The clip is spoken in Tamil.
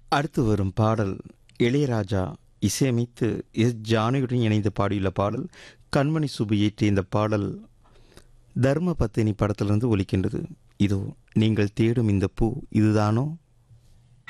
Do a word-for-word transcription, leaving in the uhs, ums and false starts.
அடுத்து வரும் பாடல் இளையராஜா இசையமைத்து எஸ் ஜானகியுடன் இணைந்து பாடியுள்ள பாடல். கண்மணி சுப்பு இயற்றிய இந்த பாடல் தர்ம பத்தினி படத்திலிருந்து ஒலிக்கின்றது. இதோ நீங்கள் தேடும் இந்த பூ இதுதானோ?